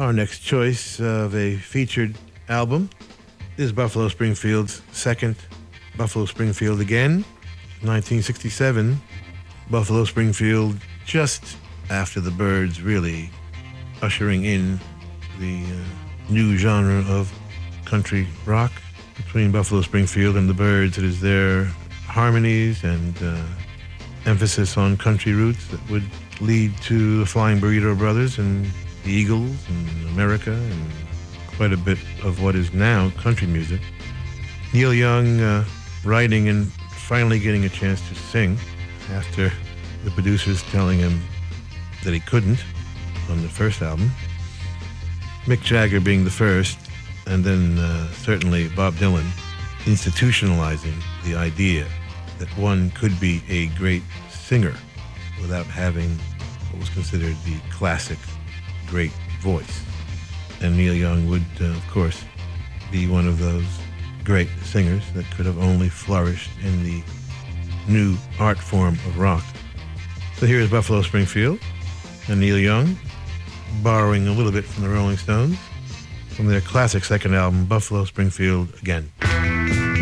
Our next choice of a featured album is Buffalo Springfield's second Buffalo Springfield Again, 1967. Buffalo Springfield just after the Byrds really ushering in the new genre of country rock. Between Buffalo Springfield and the Byrds, it is their harmonies and emphasis on country roots that would lead to the Flying Burrito Brothers and the Eagles and America and quite a bit of what is now country music. Neil Young writing and finally getting a chance to sing after the producers telling him that he couldn't on the first album. Mick Jagger being the first, and then certainly Bob Dylan institutionalizing the idea that one could be a great singer without having what was considered the classic great voice. And Neil Young would, of course, be one of those great singers that could have only flourished in the new art form of rock. So here's Buffalo Springfield and Neil Young, borrowing a little bit from the Rolling Stones, from their classic second album, Buffalo Springfield Again.